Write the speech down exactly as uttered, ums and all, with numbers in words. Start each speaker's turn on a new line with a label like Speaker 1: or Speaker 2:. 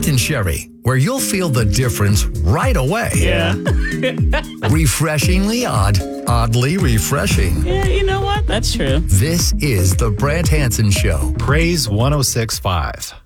Speaker 1: Brent and Sherry, where you'll feel the difference right away.
Speaker 2: Yeah.
Speaker 1: Refreshingly odd, oddly refreshing.
Speaker 2: Yeah, you know what? That's true.
Speaker 1: This is the Brent Hansen Show.
Speaker 3: Praise one oh six point five.